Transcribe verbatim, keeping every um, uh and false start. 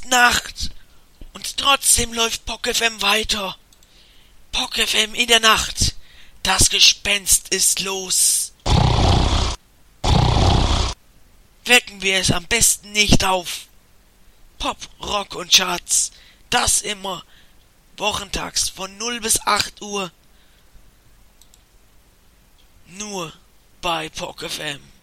Nacht und trotzdem läuft P O K F M weiter. P O K F M in der Nacht. Das Gespenst ist los. Wecken wir es am besten nicht auf. Pop, Rock und Charts. Das immer wochentags von null bis acht Uhr. Nur bei P O K F M.